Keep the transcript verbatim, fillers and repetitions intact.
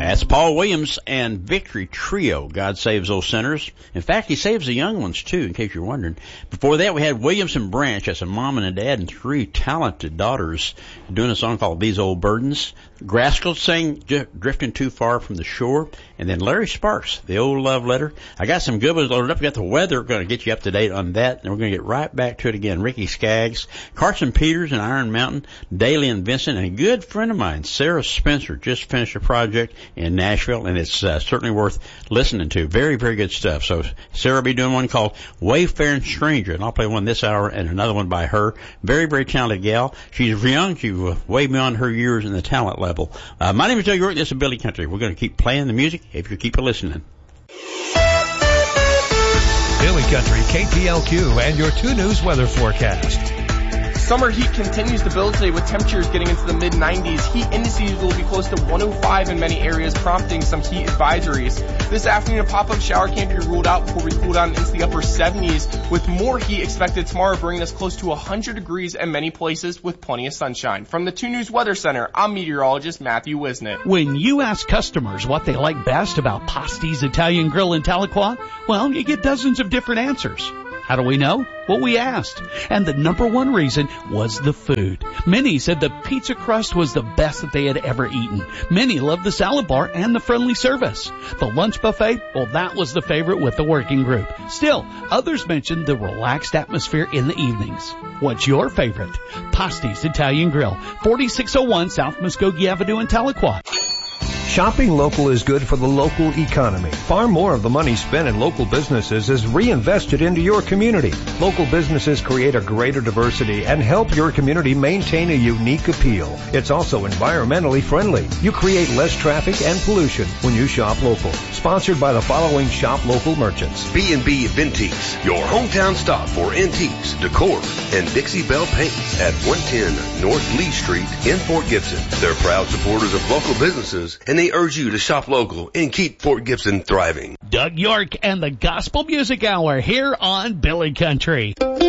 That's Paul Williams and Victory Trio. God saves those sinners. In fact, he saves the young ones, too, in case you're wondering. Before that, we had Williams and Branch. That's a mom and a dad and three talented daughters doing a song called These Old Burdens. Graskel sang Drifting Too Far from the Shore. And then Larry Sparks, The Old Love Letter. I got some good ones loaded up. We got the weather. We're going to get you up to date on that. And we're going to get right back to it again. Ricky Skaggs, Carson Peters and Iron Mountain, Daly and Vincent, and a good friend of mine, Sarah Spencer, just finished a project in Nashville, and it's uh, certainly worth listening to. Very, very good stuff. So Sarah will be doing one called Wayfaring Stranger, and I'll play one this hour and another one by her. Very, very talented gal. She's young. She's uh, way beyond her years in the talent level. Uh, my name is Joe York. This is Billy Country. We're going to keep playing the music if you keep listening. Billy Country, K P L Q, and your two News weather forecast. Summer heat continues to build today with temperatures getting into the mid nineties. Heat indices will be close to one oh five in many areas, prompting some heat advisories. This afternoon, a pop-up shower can't be ruled out before we cool down into the upper seventies, with more heat expected tomorrow, bringing us close to one hundred degrees in many places with plenty of sunshine. From the two News Weather Center, I'm meteorologist Matthew Wisnett. When you ask customers what they like best about Pasti's Italian Grill in Tahlequah, well, you get dozens of different answers. How do we know? Well, we asked. And the number one reason was the food. Many said the pizza crust was the best that they had ever eaten. Many loved the salad bar and the friendly service. The lunch buffet, well, that was the favorite with the working group. Still, others mentioned the relaxed atmosphere in the evenings. What's your favorite? Pasti's Italian Grill, forty-six oh one South Muskogee Avenue in Tahlequah. Shopping local is good for the local economy. Far more of the money spent in local businesses is reinvested into your community. Local businesses create a greater diversity and help your community maintain a unique appeal. It's also environmentally friendly. You create less traffic and pollution when you shop local. Sponsored by the following shop local merchants. B and B Vintiques, your hometown stop for antiques, decor, and Dixie Belle paints at one ten North Lee Street in Fort Gibson. They're proud supporters of local businesses, and they urge you to shop local and keep Fort Gibson thriving. Doug York and the Gospel Music Hour here on Billy Country.